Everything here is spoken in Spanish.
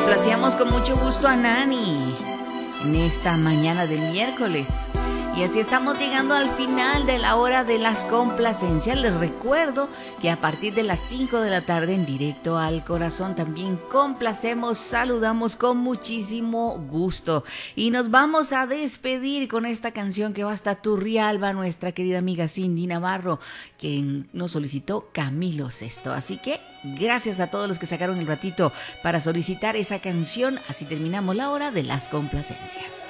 Complacíamos con mucho gusto a Nani en esta mañana del miércoles. Y así estamos llegando al final de la hora de las complacencias. Les recuerdo que a partir de las 5 de la tarde en Directo al Corazón también complacemos, saludamos con muchísimo gusto. Y nos vamos a despedir con esta canción que va hasta Turrialba, nuestra querida amiga Cindy Navarro, que nos solicitó Camilo Sesto. Así que gracias a todos los que sacaron el ratito para solicitar esa canción. Así terminamos la hora de las complacencias.